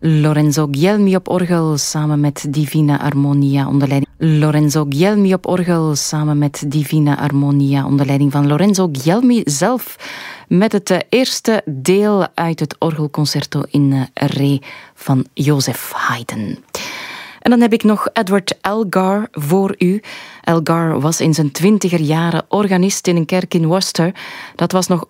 Lorenzo Guglielmi op orgel samen met Divina Armonia onder leiding. Lorenzo Guglielmi op orgel samen met Divina Armonia onder leiding van Lorenzo Guglielmi zelf met het eerste deel uit het orgelconcerto in Re van Joseph Haydn. En dan heb ik nog Edward Elgar voor u. Elgar was in zijn 20er jaren organist in een kerk in Worcester. Dat was nog